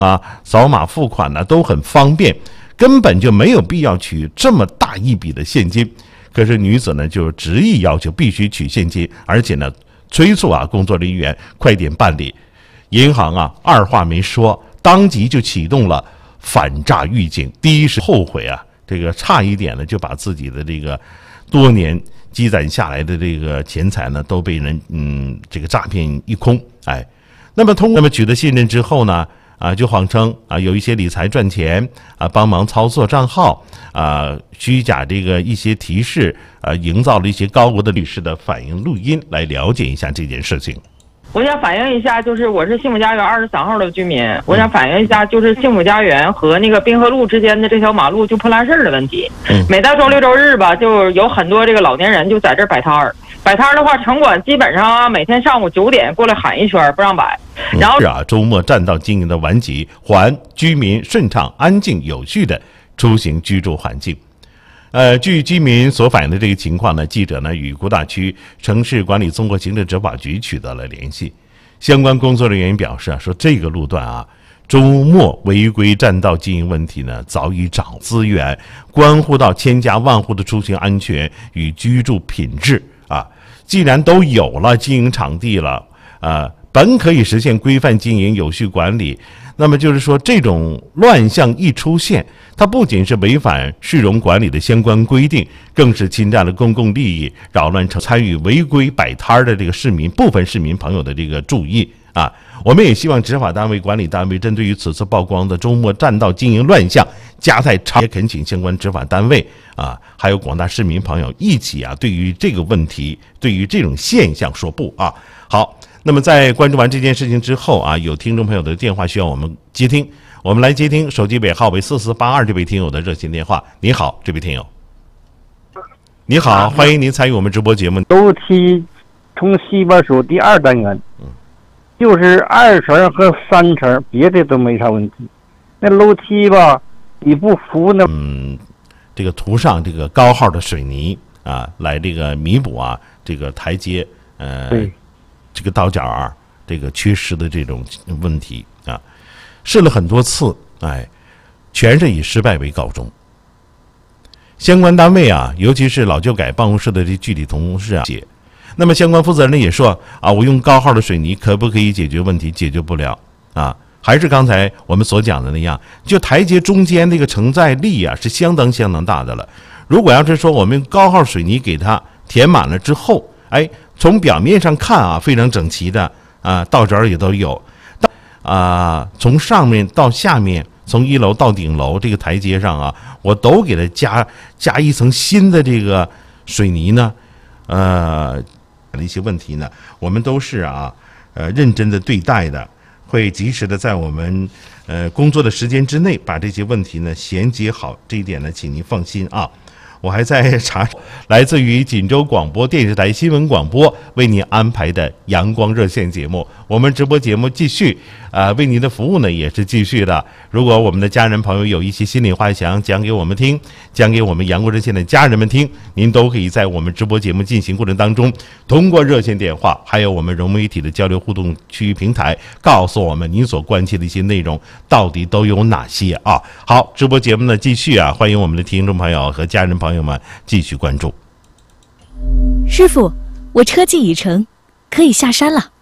扫码付款呢都很方便，根本就没有必要取这么大一笔的现金。可是女子呢就执意要求必须取现金，而且呢催促工作人员快点办理。银行二话没说，当即就启动了反诈预警。第一是后悔这个差一点呢就把自己的这个多年积攒下来的这个钱财呢都被人这个诈骗一空。那么取得信任之后呢就谎称有一些理财赚钱帮忙操作账号虚假这个一些提示营造了一些高额的律师的反应录音，来了解一下这件事情。 我想反映一下，就是我是幸福家园23号的居民，我想反映一下，就是幸福家园和那个滨河路之间的这条马路就破烂事的问题。每到周六周日吧，就有很多这个老年人就在这儿摆摊儿。摆摊儿的话，城管基本上每天上午9点过来喊一圈不让摆。然后周末占道经营的顽疾，还居民顺畅、安静、有序的出行居住环境。据居民所反映的这个情况呢，记者呢与古打区城市管理综合行政执法局取得了联系。相关工作人员表示说这个路段周末违规占道经营问题呢早已长资源，关乎到千家万户的出行安全与居住品质既然都有了经营场地了本可以实现规范经营、有序管理。那么就是说，这种乱象一出现，它不仅是违反市容管理的相关规定，更是侵占了公共利益，扰乱参与违规摆摊的这个部分市民朋友的这个注意我们也希望执法单位、管理单位针对于此次曝光的周末占道经营乱象，加快也恳请相关执法单位还有广大市民朋友一起对于这个问题、对于这种现象说不好。那么在关注完这件事情之后有听众朋友的电话需要我们接听，我们来接听手机尾号为4482这位听友的热线电话。你好，这位听友。你好，欢迎您参与我们直播节目。 楼梯从西边数第2单元，就是2层和3层，别的都没啥问题。那楼梯吧，你不扶呢？ 这个涂上这个高号的水泥来这个弥补这个台阶对。 这个道角这个缺失的这种问题试了很多次全是以失败为告终。相关单位尤其是老旧改办公室的这具体同事那么相关负责人也说我用高号的水泥可不可以解决问题？解决不了还是刚才我们所讲的那样，就台阶中间那个承载力是相当大的了。如果要是说我们用高号水泥给它填满了之后从表面上看非常整齐的道角也都有从上面到下面，从1楼到顶楼这个台阶上我都给它加一层新的这个水泥呢一些问题呢我们都是认真的对待的，会及时的在我们工作的时间之内把这些问题呢衔接好，这一点呢请您放心我还在查来自于锦州广播电视台新闻广播为您安排的阳光热线节目。我们直播节目继续为您的服务呢也是继续的。如果我们的家人朋友有一些心里话想讲给我们听，讲给我们阳光热线的家人们听，您都可以在我们直播节目进行过程当中，通过热线电话还有我们融媒体的交流互动区域平台，告诉我们您所关切的一些内容到底都有哪些好，直播节目呢继续欢迎我们的听众朋友和家人朋友们继续关注。 师傅，我车技已成，可以下山了。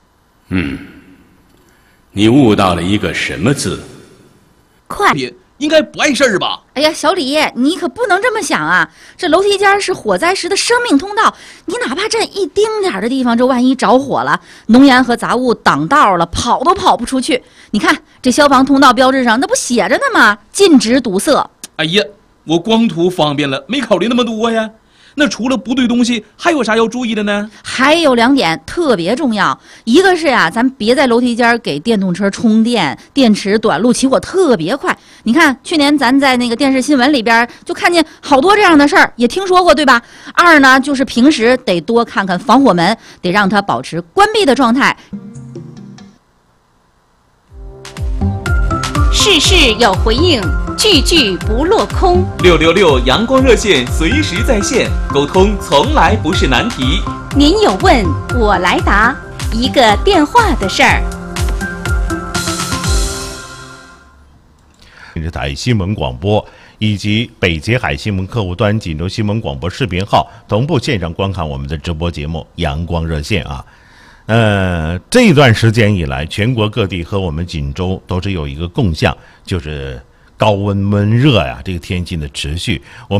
你悟到了一个什么字？ 快！ 应该不碍事儿吧？ 哎呀，小李，你可不能这么想啊！这楼梯间是火灾时的生命通道，你哪怕站一丁点的地方，这万一着火了，浓烟和杂物挡道了，跑都跑不出去。你看这消防通道标志上那不写着呢吗？禁止堵塞。 哎呀，我光图方便了，没考虑那么多呀。那除了不对东西，还有啥要注意的呢？ 还有2点特别重要，一个是咱别在楼梯间给电动车充电，电池短路起火特别快。你看去年咱在那个电视新闻里边就看见好多这样的事儿，也听说过对吧？2呢，就是平时得多看看防火门，得让它保持关闭的状态。 事事有回应，句句不落空。 666阳光热线随时在线，沟通从来不是难题。 您有问，我来答，一个电话的事儿。 电视台新闻广播以及北捷海新闻客户端、锦州新闻广播视频号同步线上观看我们的直播节目《阳光热线》啊。这段时间以来，全国各地和我们锦州都是有一个共向，就是高温闷热呀，这个天气的持续。我们